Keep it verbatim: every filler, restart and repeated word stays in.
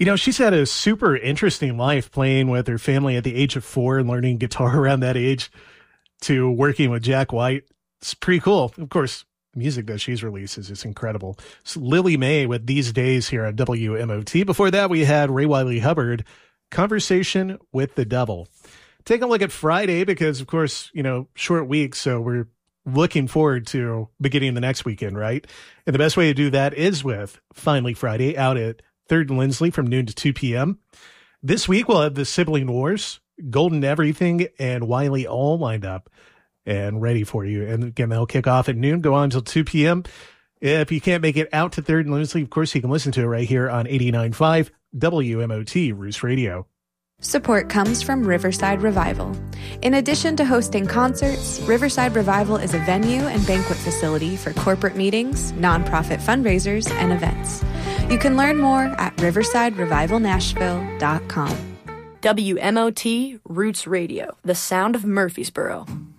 You know, she's had a super interesting life, playing with her family at the age of four and learning guitar around that age to working with Jack White. It's pretty cool. Of course, the music that she's released is just incredible. It's Lily May with These Days here on W M O T. Before that, we had Ray Wiley Hubbard, Conversation with the Devil. Take a look at Friday because, of course, you know, short week, so we're looking forward to beginning the next weekend, right? And the best way to do that is with Finally Friday out at third and Lindsley from noon to two p.m. This week, we'll have the Sibling Wars, Golden Everything, and Wiley all lined up and ready for you. And again, they'll kick off at noon, go on until two p.m. If you can't make it out to third and Lindsley, of course, you can listen to it right here on eighty-nine point five W M O T Roost Radio. Support comes from Riverside Revival. In addition to hosting concerts, Riverside Revival is a venue and banquet facility for corporate meetings, nonprofit fundraisers, and events. You can learn more at riverside revival nashville dot com. W M O T Roots Radio, the sound of Murfreesboro.